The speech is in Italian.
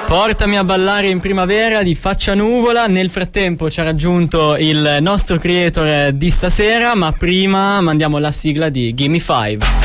Portami a ballare in primavera di Faccia Nuvola. Nel frattempo ci ha raggiunto il nostro creator di stasera, ma prima mandiamo la sigla di Gimme 5.